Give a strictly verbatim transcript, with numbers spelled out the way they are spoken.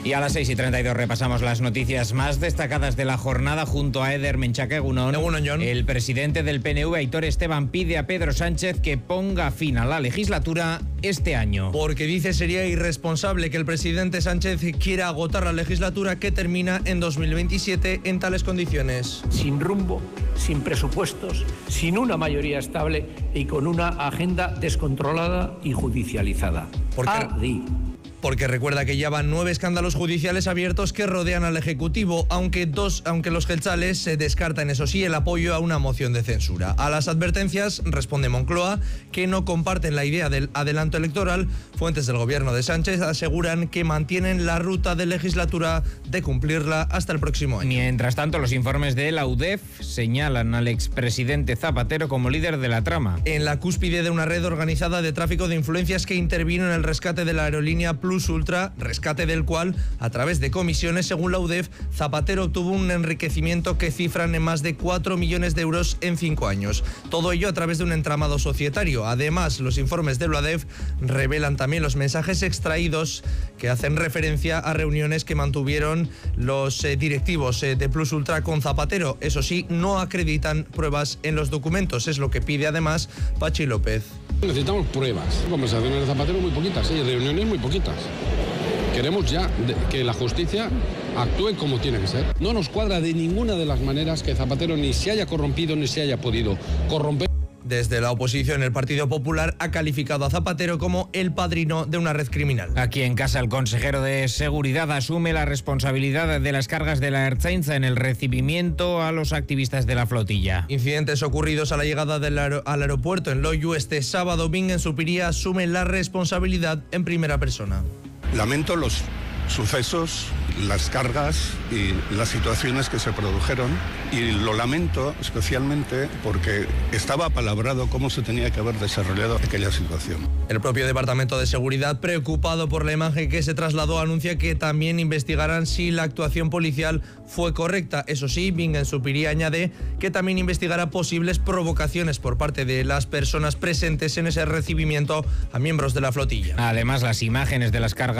Y a las seis y treinta y dos repasamos las noticias más destacadas de la jornada junto a Eder Menchaca Egunon. Egunon, El presidente del P N V, Aitor Esteban, pide a Pedro Sánchez que ponga fin a la legislatura este año. Porque dice sería irresponsable que el presidente Sánchez quiera agotar la legislatura que termina en dos mil veintisiete en tales condiciones. Sin rumbo, sin presupuestos, sin una mayoría estable y con una agenda descontrolada y judicializada. ¿Por qué? Ardi. Porque recuerda que ya van nueve escándalos judiciales abiertos que rodean al Ejecutivo, aunque dos, aunque los jeltzales se descartan, eso sí, el apoyo a una moción de censura. A las advertencias responde Moncloa que no comparten la idea del adelanto electoral. Fuentes del gobierno de Sánchez aseguran que mantienen la ruta de legislatura de cumplirla hasta el próximo año. Mientras tanto, los informes de la U D E F señalan al expresidente Zapatero como líder de la trama. En la cúspide de una red organizada de tráfico de influencias que intervino en el rescate de la aerolínea Plus Ultra, rescate del cual, a través de comisiones, según la U D E F, Zapatero obtuvo un enriquecimiento que cifran en más de cuatro millones de euros en cinco años. Todo ello a través de un entramado societario. Además, los informes de la U D E F revelan también los mensajes extraídos que hacen referencia a reuniones que mantuvieron los eh, directivos eh, de Plus Ultra con Zapatero. Eso sí, no acreditan pruebas en los documentos. Es lo que pide además Pachi López. Necesitamos pruebas. Conversaciones de Zapatero muy poquitas, ¿eh? Reuniones muy poquitas. Queremos ya de, que la justicia actúe como tiene que ser. No nos cuadra de ninguna de las maneras que Zapatero ni se haya corrompido ni se haya podido corromper. Desde la oposición, el Partido Popular ha calificado a Zapatero como el padrino de una red criminal. Aquí en casa, el consejero de Seguridad asume la responsabilidad de las cargas de la Ertzaintza en el recibimiento a los activistas de la flotilla. Incidentes ocurridos a la llegada del aer- al aeropuerto en Loiu este sábado, Bingen Zupiria asume la responsabilidad en primera persona. Lamento los sucesos, las cargas y las situaciones que se produjeron, y lo lamento especialmente porque estaba apalabrado cómo se tenía que haber desarrollado aquella situación. El propio Departamento de Seguridad, preocupado por la imagen que se trasladó, anuncia que también investigarán si la actuación policial fue correcta. Eso sí, Bingen Zupiria añade que también investigará posibles provocaciones por parte de las personas presentes en ese recibimiento a miembros de la flotilla. Además, las imágenes de las cargas